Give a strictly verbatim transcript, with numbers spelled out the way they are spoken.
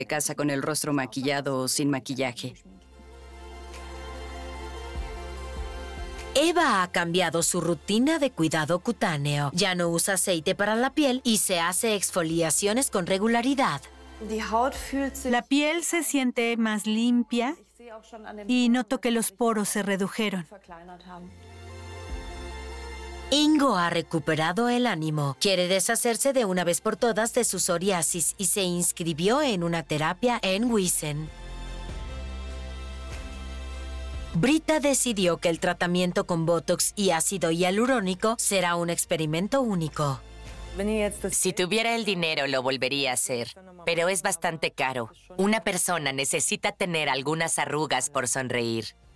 de casa con el rostro maquillado o sin maquillaje. Eva ha cambiado su rutina de cuidado cutáneo. Ya no usa aceite para la piel y se hace exfoliaciones con regularidad. La piel se siente más limpia y noto que los poros se redujeron. Ingo ha recuperado el ánimo. Quiere deshacerse de una vez por todas de su psoriasis y se inscribió en una terapia en Wiesen. Britta decidió que el tratamiento con Botox y ácido hialurónico será un experimento único. Si tuviera el dinero, lo volvería a hacer, pero es bastante caro. Una persona necesita tener algunas arrugas por sonreír.